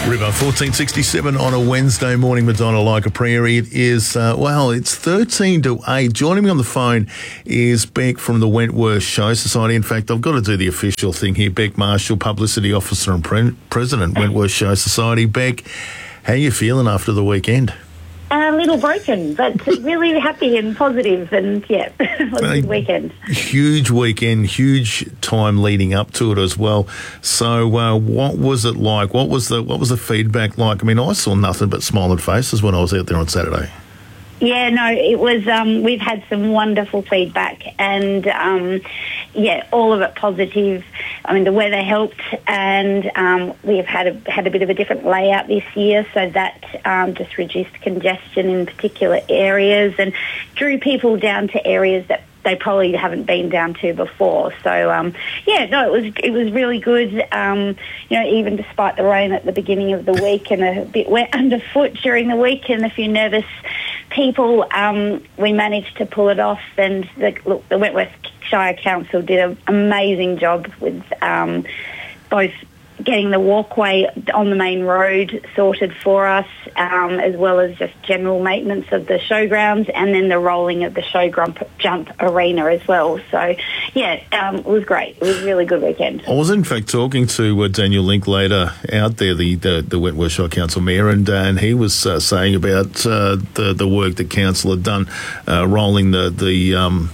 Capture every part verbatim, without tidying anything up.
River fourteen sixty-seven on a Wednesday morning, Madonna like a prairie. It is, uh, well, it's thirteen to eight. Joining me on the phone is Beck from the Wentworth Show Society. In fact, I've got to do the official thing here. Beck Marshall, Publicity Officer and pre- President, Wentworth Show Society. Beck, how are you feeling after the weekend? A little broken, but really happy and positive, and yeah, it was a good weekend. Huge weekend, huge time leading up to it as well. So, uh, what was it like? What was the what was the feedback like? I mean, I saw nothing but smiling faces when I was out there on Saturday. Yeah, no, it was. Um, we've had some wonderful feedback, and um, yeah, all of it positive. I mean, the weather helped, and um, we have had a had a bit of a different layout this year, so that um, just reduced congestion in particular areas and drew people down to areas that they probably haven't been down to before. So um, yeah, no, it was it was really good. Um, you know, even despite the rain at the beginning of the week and a bit wet underfoot during the week and a few nervous people, um, we managed to pull it off. And the, look, the Wentworth Shire Council did an amazing job with um, both getting the walkway on the main road sorted for us, um, as well as just general maintenance of the showgrounds, and then the rolling of the show jump, jump arena as well. So, yeah, um, it was great. It was a really good weekend. I was, in fact, talking to uh, Daniel Linklater out there, the, the, the Wentworth Shire Council Mayor, and, uh, and he was uh, saying about uh, the, the work the council had done, uh, rolling the... the um,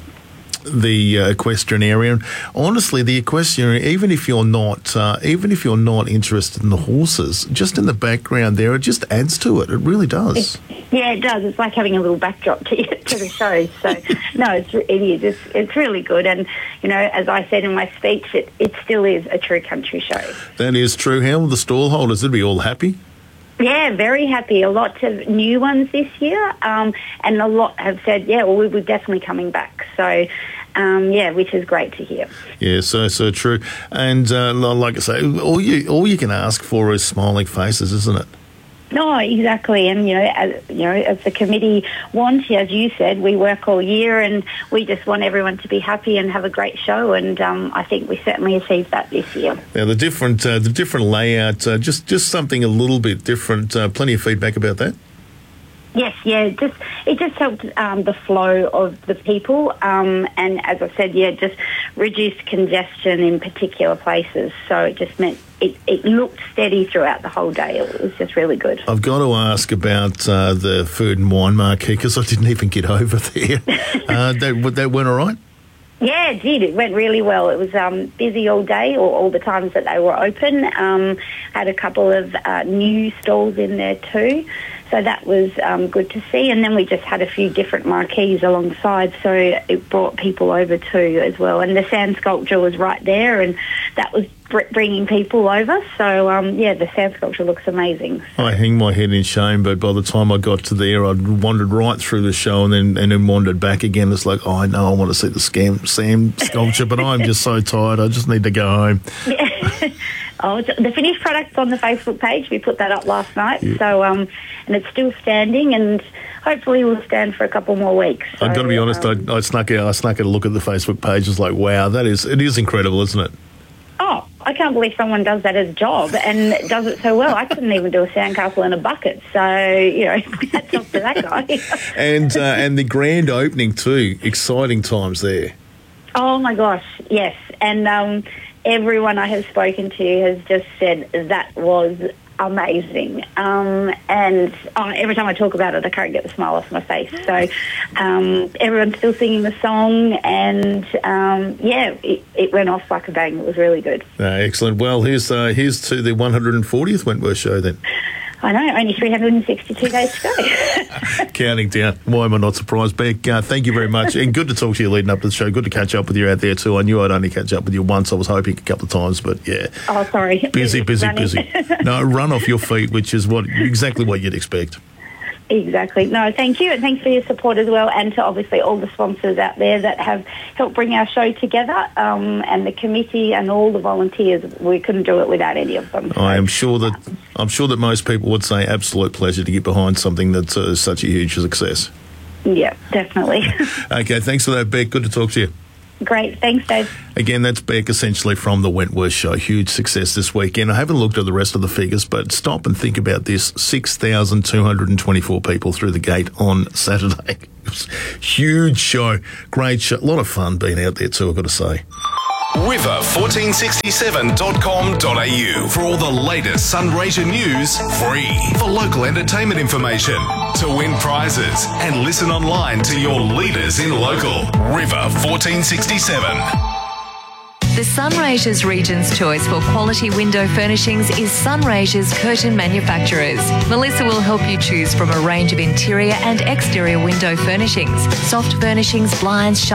the uh, equestrian area. And honestly, the equestrian area, even if you're not uh, even if you're not interested in the horses, just in the background there, it just adds to it. It really does. It, yeah, it does. It's like having a little backdrop to, to the show. So, no, it's, it is. It's, it's really good. And, you know, as I said in my speech, it, it still is a true country show. That is true. How will the stall holders? They'd be all happy? Yeah, very happy. A lot of new ones this year, um, and a lot have said, yeah, well, we're definitely coming back. So, um, yeah, which is great to hear. Yeah, so so true. And uh, like I say, all you all you can ask for is smiling faces, isn't it? No, exactly. And, you know, as, you know, as the committee want, as you said, we work all year and we just want everyone to be happy and have a great show. And um, I think we certainly achieved that this year. Now, the different uh, the different layout, uh, just, just something a little bit different. Uh, plenty of feedback about that? Yes, yeah, just it just helped um, the flow of the people, um, and as I said, yeah, just reduced congestion in particular places. So it just meant it, it looked steady throughout the whole day. It was just really good. I've got to ask about uh, the food and wine marquee because I didn't even get over there. uh, that that went all right? Yeah, it did. It went really well. It was um, busy all day, or all the times that they were open. Um, had a couple of uh, new stalls in there too. So that was um, good to see. And then we just had a few different marquees alongside, so it brought people over too as well. And the sand sculpture was right there, and that was br- bringing people over. So, um, yeah, the sand sculpture looks amazing. I hang my head in shame, but by the time I got to there, I'd wandered right through the show and then and then wandered back again. It's like, oh, I know I want to see the scam, sand sculpture, but I'm just so tired. I just need to go home. Yeah. Oh, it's, the finished product's on the Facebook page. We put that up last night. Yeah. So, um, and it's still standing, and hopefully will stand for a couple more weeks. So, I've got to be honest. Um, I, I snuck out. I snuck out a look at the Facebook page. It's like, wow, that is it is incredible, isn't it? Oh, I can't believe someone does that as a job and does it so well. I couldn't even do a sandcastle in a bucket. So, you know, hats off to that guy. and uh, and the grand opening too. Exciting times there. Oh my gosh, yes, and. Um, Everyone I have spoken to has just said that was amazing. Um, and oh, every time I talk about it, I can't get the smile off my face. So um, everyone's still singing the song, and um, yeah, it, it went off like a bang. It was really good. Uh, excellent. Well, here's uh, here's to the one hundred fortieth Wentworth show then. I know, only three hundred sixty-two days to go. Counting down. Why am I not surprised? Beck, uh, thank you very much. And good to talk to you leading up to the show. Good to catch up with you out there too. I knew I'd only catch up with you once. I was hoping a couple of times, but yeah. Oh, sorry. Busy, busy, busy. No, run off your feet, which is what exactly what you'd expect. Exactly. No, thank you, and thanks for your support as well, and to obviously all the sponsors out there that have helped bring our show together, um, and the committee and all the volunteers. We couldn't do it without any of them. So, I am sure that I'm sure that most people would say absolute pleasure to get behind something that's uh, such a huge success. Yeah, definitely. Okay, thanks for that, Beck. Good to talk to you. Great. Thanks, Dave. Again, that's Beck essentially from the Wentworth Show. Huge success this weekend. I haven't looked at the rest of the figures, but stop and think about this. six thousand two hundred twenty-four people through the gate on Saturday. It was a huge show. Great show. A lot of fun being out there too, I've got to say. river fourteen sixty-seven dot com dot a u for all the latest Sunraysia news, free. For local entertainment information, to win prizes, and listen online to your leaders in local. River fourteen sixty-seven. The Sunraysia's Region's choice for quality window furnishings is Sunraysia's Curtain Manufacturers. Melissa will help you choose from a range of interior and exterior window furnishings, soft furnishings, blinds,